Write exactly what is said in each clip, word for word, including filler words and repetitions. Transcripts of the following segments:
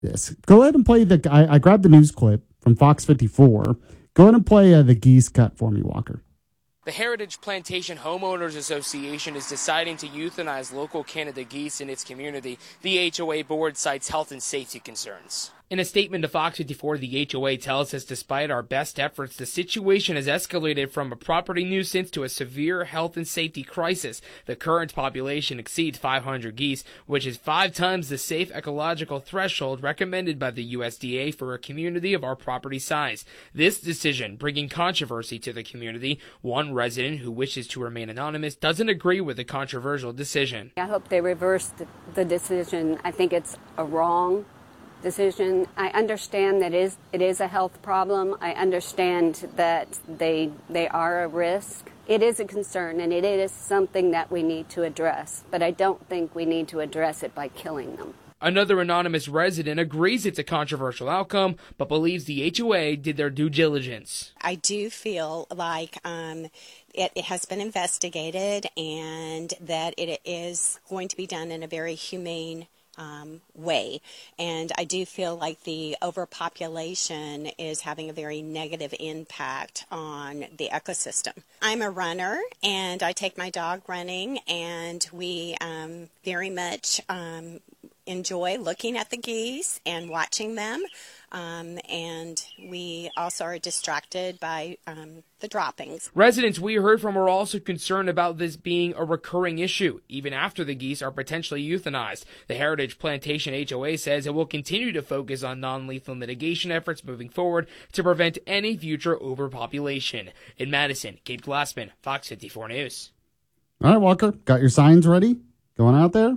this. Go ahead and play the. I, I grabbed the news clip from Fox fifty-four. Go ahead and play uh, the geese cut for me, Walker. The Heritage Plantation Homeowners Association is deciding to euthanize local Canada geese in its community. The H O A board cites health and safety concerns. In a statement to Fox fifty-four, the H O A tells us despite our best efforts, the situation has escalated from a property nuisance to a severe health and safety crisis. The current population exceeds five hundred geese, which is five times the safe ecological threshold recommended by the U S D A for a community of our property size. This decision bringing controversy to the community. One resident who wishes to remain anonymous doesn't agree with the controversial decision. I hope they reverse the decision. I think it's a wrong decision. I understand that it is, it is a health problem. I understand that they they are a risk. It is a concern, and it is something that we need to address, but I don't think we need to address it by killing them. Another anonymous resident agrees it's a controversial outcome, but believes the H O A did their due diligence. I do feel like um, it, it has been investigated and that it is going to be done in a very humane Um, way, and I do feel like the overpopulation is having a very negative impact on the ecosystem. I'm a runner and I take my dog running, and we um, very much um, enjoy looking at the geese and watching them, um, and we also are distracted by um, the droppings. Residents we heard from are also concerned about this being a recurring issue, even after the geese are potentially euthanized. The Heritage Plantation H O A says it will continue to focus on non-lethal mitigation efforts moving forward to prevent any future overpopulation. In Madison, Kate Glassman, Fox fifty-four News. All right, Walker, got your signs ready? Going out there?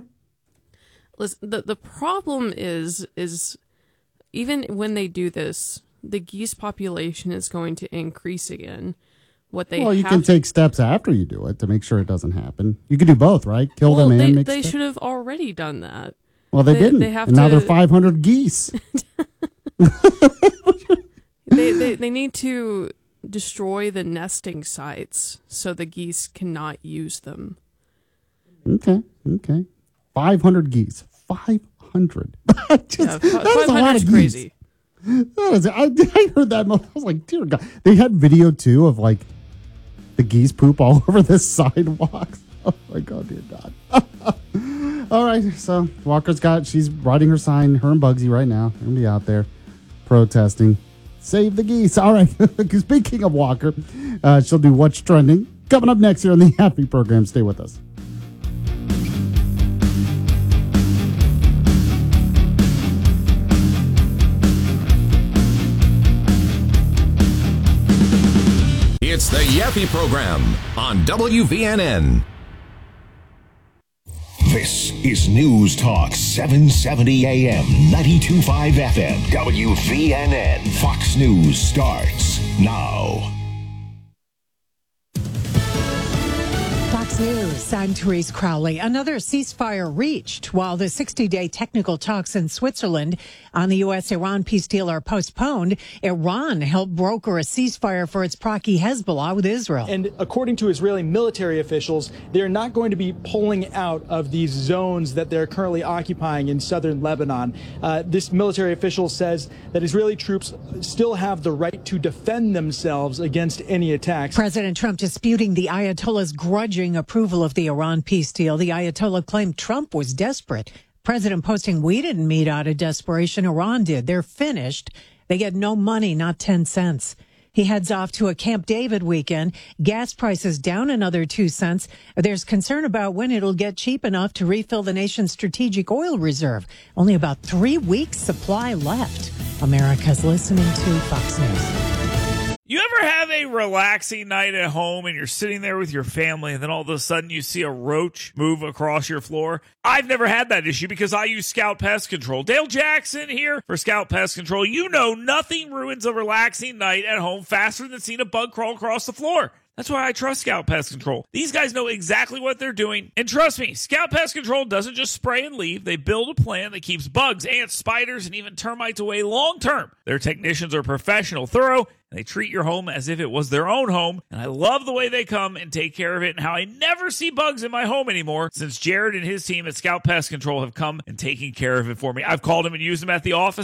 Listen, the, the problem is, is even when they do this, the geese population is going to increase again. What they well, you have can to, take steps after you do it to make sure it doesn't happen. You could do both, right? Kill well, them and they, make they steps. should have already done that. Well, they, they didn't. They have and to, now they're five hundred geese. they, they they need to destroy the nesting sites so the geese cannot use them. Okay, okay. five hundred geese. five hundred. Just, yeah, that is a lot of geese. Crazy. That is, I, I heard that. I was like, dear God. They had video, too, of, like, the geese poop all over the sidewalks. Oh, my God, dear God. All right, so Walker's got, she's riding her sign, her and Bugsy right now. They're going to be out there protesting. Save the geese. All right, speaking of Walker, uh, she'll do What's Trending. Coming up next here on the Happy Program. Stay with us. It's the Yappy Program on W V N N. This is News Talk seven seventy A M, ninety-two point five F M, W V N N. Fox News starts now. Fox News, I'm Therese Crowley. Another ceasefire reached while the sixty-day technical talks in Switzerland on the U S Iran peace deal are postponed. Iran helped broker a ceasefire for its proxy Hezbollah with Israel. And according to Israeli military officials, they're not going to be pulling out of these zones that they're currently occupying in southern Lebanon. Uh, this military official says that Israeli troops still have the right to defend themselves against any attacks. President Trump disputing the Ayatollah's grudging approval of the Iran peace deal. The Ayatollah claimed Trump was desperate. President posting, we didn't meet out of desperation. Iran did. They're finished. They get no money, not ten cents. He heads off to a Camp David weekend. Gas prices down another two cents. There's concern about when it'll get cheap enough to refill the nation's strategic oil reserve. Only about three weeks supply left. America's listening to Fox News. You ever have a relaxing night at home and you're sitting there with your family and then all of a sudden you see a roach move across your floor? I've never had that issue because I use Scout Pest Control. Dale Jackson here for Scout Pest Control. You know nothing ruins a relaxing night at home faster than seeing a bug crawl across the floor. That's why I trust Scout Pest Control. These guys know exactly what they're doing. And trust me, Scout Pest Control doesn't just spray and leave. They build a plan that keeps bugs, ants, spiders, and even termites away long term. Their technicians are professional, thorough, and they treat your home as if it was their own home. And I love the way they come and take care of it and how I never see bugs in my home anymore since Jared and his team at Scout Pest Control have come and taken care of it for me. I've called them and used them at the office.